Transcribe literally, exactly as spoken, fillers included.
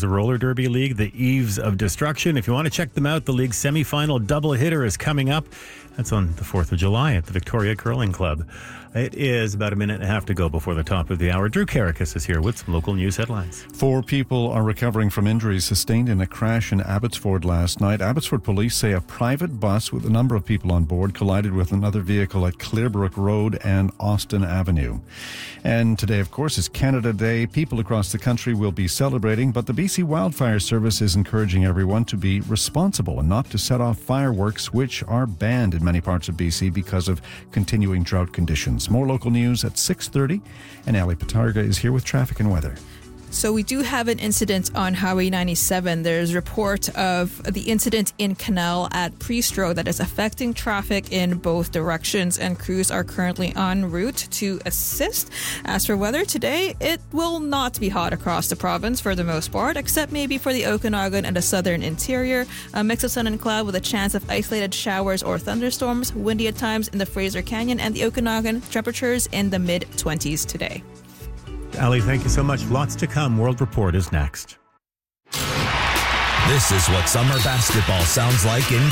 the Roller Derby League, the Eves of Destruction. If you want to check them out, the league's semifinal double hitter is coming up. That's on the fourth of July at the Victoria Curling Club. It is about a minute and a half to go before the top of the hour. Drew Karakas is here with some local news headlines. Four people are recovering from injuries sustained in a crash in Abbotsford last night. Abbotsford police say a private bus with a number of people on board collided with another vehicle at Clearbrook Road and Austin Avenue. And today, of course, is Canada Day. People across the country will be celebrating, but the B C Wildfire Service is encouraging everyone to be responsible and not to set off fireworks, which are banned in many parts of B C because of continuing drought conditions. More local news at six thirty, and Ali Patarga is here with traffic and weather. So we do have an incident on Highway ninety-seven. There's report of the incident in Canal at Priestro that is affecting traffic in both directions, and crews are currently en route to assist. As for weather today, it will not be hot across the province for the most part, except maybe for the Okanagan and the southern interior. A mix of sun and cloud with a chance of isolated showers or thunderstorms, windy at times in the Fraser Canyon and the Okanagan. Temperatures in the mid twenties today. Ali, thank you so much. Lots to come. World Report is next. This is what summer basketball sounds like in